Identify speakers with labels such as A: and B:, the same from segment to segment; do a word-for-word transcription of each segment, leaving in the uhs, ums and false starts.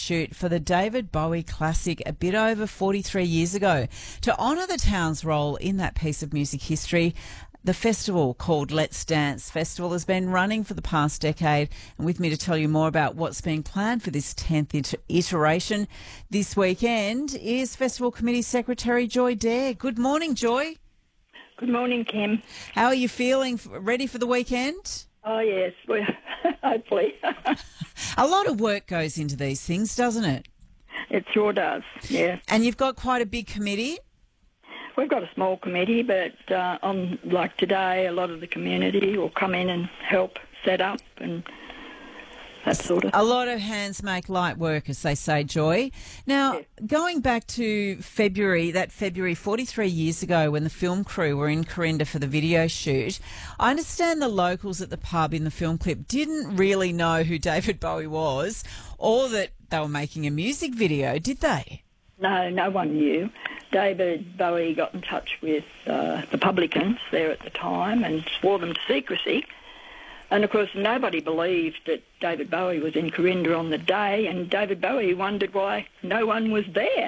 A: shoot for the David Bowie classic a bit over forty-three years ago. To honour the town's role in that piece of music history, the festival called Let's Dance Festival has been running for the past decade, and with me to tell you more about what's being planned for this tenth iter- iteration this weekend is Festival Committee Secretary Joy Dare. Good morning, Joy.
B: Good morning, Kim.
A: How are you feeling? Ready for the weekend?
B: Oh, yes, well, hopefully.
A: A lot of work goes into these things, doesn't it?
B: It sure does, yeah.
A: And you've got quite a big committee?
B: We've got a small committee, but uh, on like today, a lot of the community will come in and help set up and that sort of
A: A lot of hands make light work, as they say, Joy. Now,
B: Yes.
A: going back to February, that February forty-three years ago when the film crew were in Corinda for the video shoot, I understand the locals at the pub in the film clip didn't really know who David Bowie was or that they were making a music video, did they?
B: No, no one knew. David Bowie got in touch with uh, the publicans there at the time and swore them to secrecy. And, of course, nobody believed that David Bowie was in Corinda on the day, and David Bowie wondered why no one was there.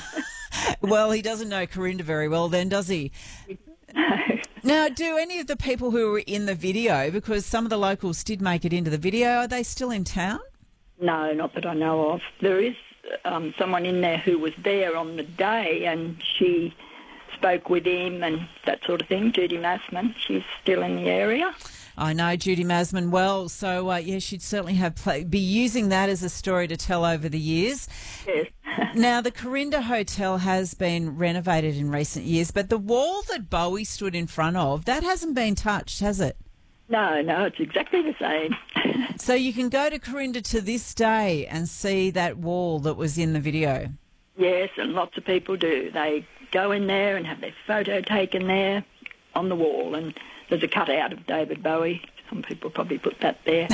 A: Well, he doesn't know Corinda very well then, does he?
B: No.
A: Now, do any of the people who were in the video, because some of the locals did make it into the video, are they still in town?
B: No, not that I know of. There is um, someone in there who was there on the day, and she spoke with him and that sort of thing, Judy Massman. She's still in the area.
A: I know Judy Masman well, so uh, yeah, she'd certainly have play- be using that as a story to tell over the years.
B: Yes.
A: Now, the Corinda Hotel has been renovated in recent years, but the wall that Bowie stood in front of, that hasn't been touched, has it?
B: No, no, it's exactly the same.
A: So you can go to Corinda to this day and see that wall that was in the video.
B: Yes, and lots of people do. They go in there and have their photo taken there on the wall, and there's a cutout of David Bowie. Some people probably put that there.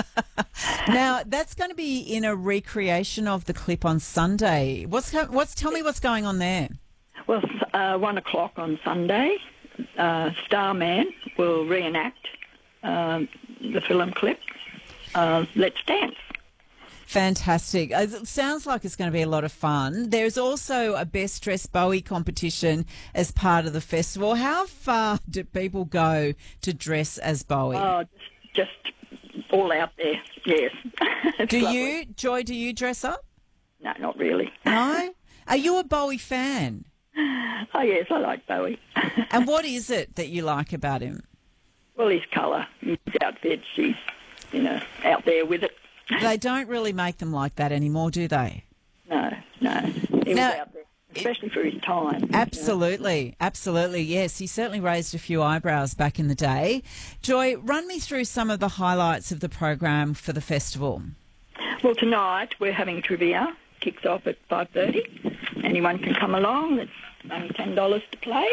A: Now, that's going to be in a recreation of the clip on Sunday. What's what's tell me what's going on there?
B: Well, uh, one o'clock on Sunday, uh, Starman will reenact um, the film clip, uh, Let's Dance.
A: Fantastic. It sounds like it's going to be a lot of fun. There's also a Best Dressed Bowie competition as part of the festival. How far do people go to dress as Bowie?
B: Oh, just, just all out there, yes. It's
A: do
B: lovely.
A: you, Joy, do you dress up?
B: No, not really.
A: No? Are you a Bowie fan?
B: Oh, yes, I like Bowie.
A: And what is it that you like about him?
B: Well, his colour, his outfits, he's, you know, out there with it.
A: They don't really make them like that anymore, do they?
B: No, no. He
A: Now,
B: was out there, especially for his time.
A: Absolutely, absolutely, yes. He certainly raised a few eyebrows back in the day. Joy, run me through some of the highlights of the program for the festival.
B: Well, tonight we're having trivia. Kicks off at five thirty. Anyone can come along. It's only ten dollars to play.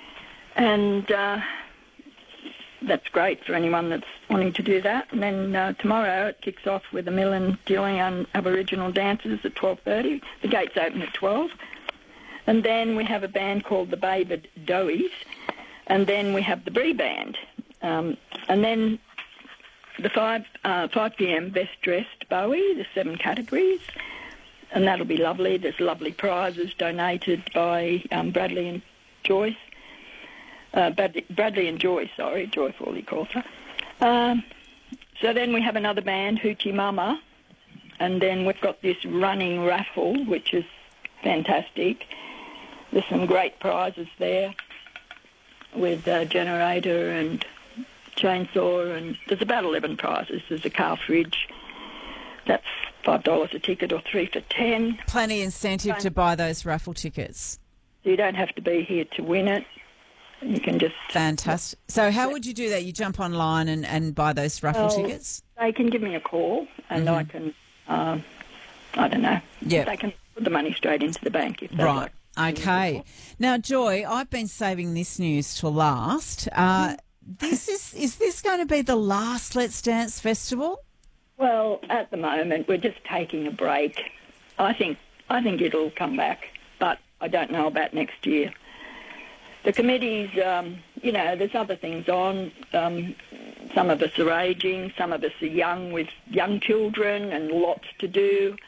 B: And uh, that's great for anyone that's wanting to do that. And then uh, tomorrow it kicks off with the Millen Gillian Aboriginal dances at twelve thirty. The gates open at twelve. And then we have a band called the David Dowies. And then we have the Bree Band. Um, and then the five, uh, five p.m. Best Dressed Bowie, the seven categories. And that'll be lovely. There's lovely prizes donated by um, Bradley and Joyce. Uh, Bradley, Bradley and Joy, sorry, Joy Fawley calls her. Um, so then we have another band, Hoochie Mama, and then we've got this running raffle, which is fantastic. There's some great prizes there with a generator and chainsaw, and there's about eleven prizes. There's a car fridge. That's five dollars a ticket or three for ten.
A: Plenty incentive to buy those raffle tickets.
B: So you don't have to be here to win it. You can just...
A: Fantastic. So how would you do that? You jump online and, and buy those raffle
B: Well,
A: tickets?
B: They can give me a call and
A: Mm-hmm.
B: I can, um, I don't know,
A: Yep.
B: they can put the money straight into the bank if they
A: Right.
B: like.
A: Okay. Now, Joy, I've been saving this news till last. Uh, this is is this going to be the last Let's Dance festival?
B: Well, at the moment, we're just taking a break. I think I think it'll come back, but I don't know about next year. The committees, um, you know, there's other things on. Um, some of us are ageing, some of us are young with young children and lots to do.